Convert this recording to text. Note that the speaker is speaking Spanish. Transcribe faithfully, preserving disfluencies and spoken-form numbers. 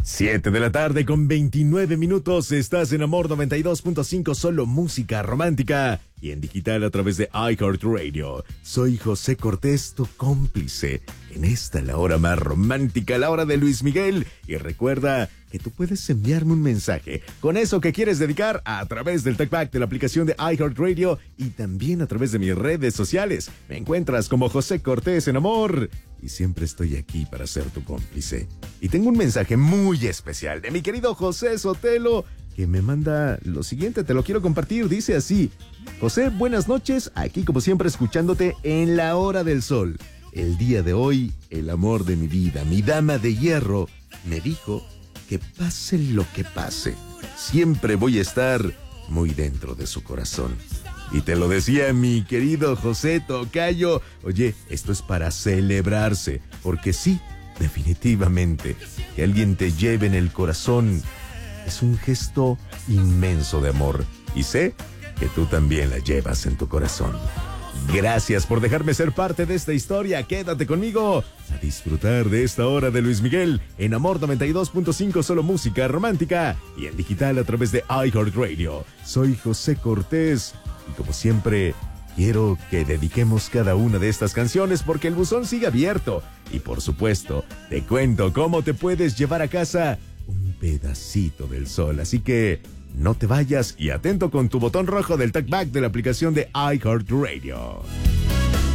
Siete de la tarde con veintinueve minutos. Estás en Amor noventa y dos punto cinco, solo música romántica. Y en digital a través de iHeartRadio. Soy José Cortés, tu cómplice. En esta, la hora más romántica, la hora de Luis Miguel. Y recuerda que tú puedes enviarme un mensaje con eso que quieres dedicar a través del TalkBack de la aplicación de iHeartRadio y también a través de mis redes sociales. Me encuentras como José Cortés en Amor y siempre estoy aquí para ser tu cómplice. Y tengo un mensaje muy especial de mi querido José Sotelo que me manda lo siguiente, te lo quiero compartir. Dice así: José, buenas noches, aquí como siempre escuchándote en la hora del sol. El día de hoy, el amor de mi vida, mi dama de hierro, me dijo que pase lo que pase, siempre voy a estar muy dentro de su corazón. Y te lo decía mi querido José Tocayo. Oye, esto es para celebrarse, porque sí, definitivamente, que alguien te lleve en el corazón es un gesto inmenso de amor. Y sé que tú también la llevas en tu corazón. Gracias por dejarme ser parte de esta historia. Quédate conmigo a disfrutar de esta hora de Luis Miguel en Amor noventa y dos punto cinco, solo música romántica y en digital a través de iHeartRadio. Soy José Cortés y como siempre quiero que dediquemos cada una de estas canciones porque el buzón sigue abierto. Y por supuesto, te cuento cómo te puedes llevar a casa un pedacito del sol. Así que no te vayas y atento con tu botón rojo del TalkBack de la aplicación de iHeartRadio.